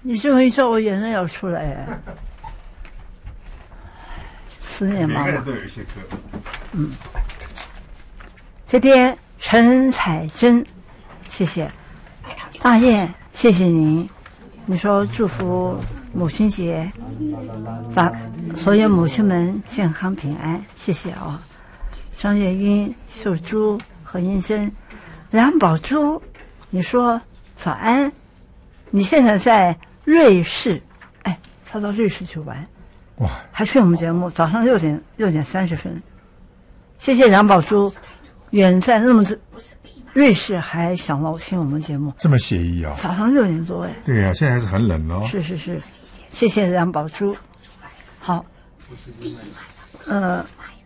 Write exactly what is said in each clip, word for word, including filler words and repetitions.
你这么一说，我眼泪要出来哎。思念妈妈。每个人都有一些歌。 嗯。这边陈彩珍，谢谢。大雁，谢谢您。你说祝福母亲节，把所有母亲们健康平安，谢谢啊、哦。张月英、秀珠、何英珍、梁宝珠，你说早安。你现在在瑞士，哎，他到瑞士去玩， 哇， 还听我们节目，早上六点六点三十分。谢谢梁宝珠，远在那么瑞士还想到听我们节目， 这么写意啊！ 早上六点多哎。 对呀、啊，现在还是很冷哦。 是是是，谢谢梁宝珠。好，呃，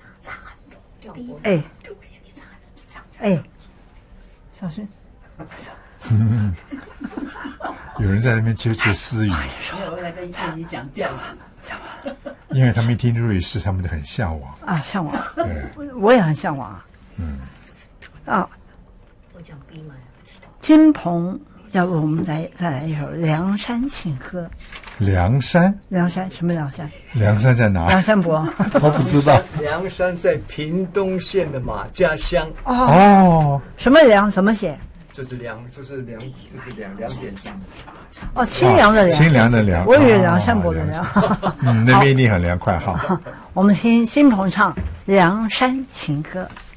哎，哎，小心。 嗯，有人在那边窃窃私语。 我来跟你讲调子， 因为他们一听瑞士，他们就很向往啊，向往。 对， 我也很向往啊。 嗯。 啊。金鹏要为我们来再来一首《梁山情歌》。 梁山？ 梁山什么梁山？ 梁山在哪？ 梁山伯。 我不知道。 梁山在屏东县的马家乡。 哦。什么梁？怎么写？ 这是梁，这是梁，这是两两点上。 哦，清凉的凉。 清凉的凉。 我以为梁山伯的梁。 嗯，那边一定很凉快哈。 我们听金鹏唱《梁山情歌》。